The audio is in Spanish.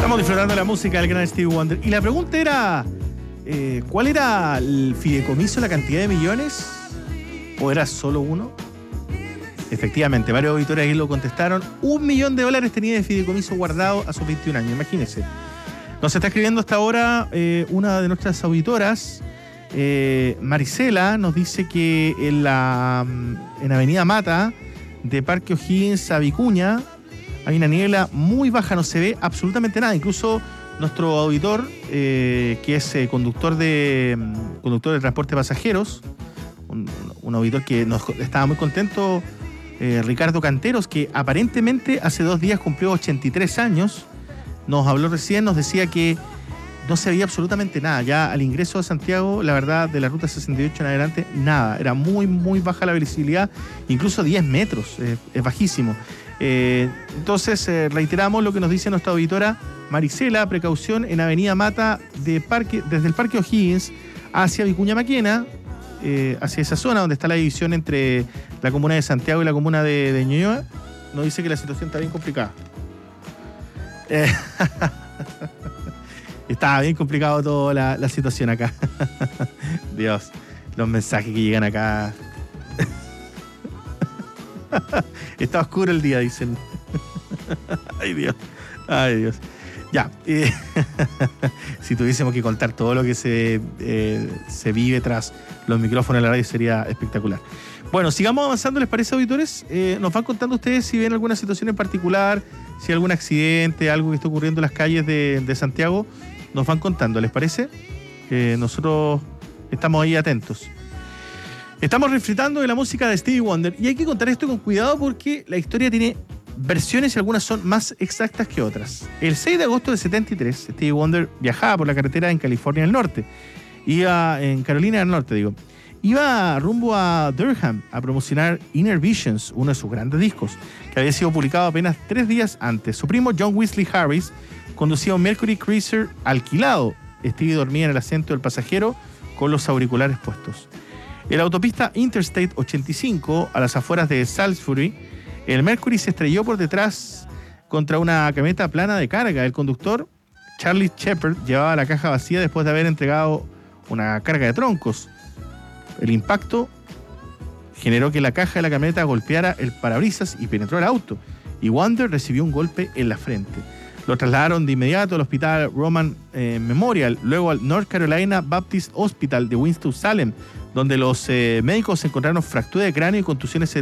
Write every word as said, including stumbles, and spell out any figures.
Estamos disfrutando de la música del gran Stevie Wonder. Y la pregunta era, eh, ¿cuál era el fideicomiso, la cantidad de millones? ¿O era solo uno? Efectivamente, varios auditores ahí lo contestaron. Un millón de dólares tenía de fideicomiso guardado a sus veintiún años, imagínense. Nos está escribiendo hasta ahora eh, una de nuestras auditoras, eh, Marisela, nos dice que en la en Avenida Mata, de Parque O'Higgins a Vicuña, hay una niebla muy baja, no se ve absolutamente nada. Incluso nuestro auditor, eh, que es eh, conductor de conductor de transporte de pasajeros, un, un auditor que nos estaba muy contento, eh, Ricardo Canteros, que aparentemente hace dos días cumplió ochenta y tres años, nos habló recién, nos decía que no se veía absolutamente nada. Ya al ingreso a Santiago, la verdad, de la ruta sesenta y ocho en adelante, nada. Era muy, muy baja la visibilidad, incluso diez metros, eh, es bajísimo. Eh, entonces, eh, reiteramos lo que nos dice nuestra auditora Marisela: precaución en Avenida Mata, de parque, desde el Parque O'Higgins hacia Vicuña Maquena, eh, hacia esa zona donde está la división entre la comuna de Santiago y la comuna de, de Ñuñoa. Nos dice que la situación está bien complicada. Eh, Está bien complicado toda la, la situación acá. Dios, los mensajes que llegan acá. Está oscuro el día, dicen. Ay, Dios. Ay, Dios. Ya. Eh, si tuviésemos que contar todo lo que se, eh, se vive tras los micrófonos de la radio, sería espectacular. Bueno, sigamos avanzando, ¿les parece, auditores? Eh, nos van contando ustedes si ven alguna situación en particular, si hay algún accidente, algo que está ocurriendo en las calles de, de Santiago. Nos van contando, ¿les parece? Eh, nosotros estamos ahí atentos. Estamos refritando de la música de Stevie Wonder, y hay que contar esto con cuidado porque la historia tiene versiones y algunas son más exactas que otras. El seis de agosto de setenta y tres, Stevie Wonder viajaba por la carretera en California del Norte. Iba en Carolina del Norte, digo. Iba rumbo a Durham a promocionar Inner Visions, uno de sus grandes discos, que había sido publicado apenas tres días antes. Su primo John Wesley Harris conducía un Mercury Cruiser alquilado. Stevie dormía en el asiento del pasajero con los auriculares puestos. En la autopista Interstate ochenta y cinco, a las afueras de Salisbury, el Mercury se estrelló por detrás contra una camioneta plana de carga. El conductor, Charlie Shepard, llevaba la caja vacía después de haber entregado una carga de troncos. El impacto generó que la caja de la camioneta golpeara el parabrisas y penetró el auto, y Wonder recibió un golpe en la frente. Lo trasladaron de inmediato al hospital Roman eh, Memorial, luego al North Carolina Baptist Hospital de Winston-Salem, donde los eh, médicos encontraron fractura de cráneo y contusiones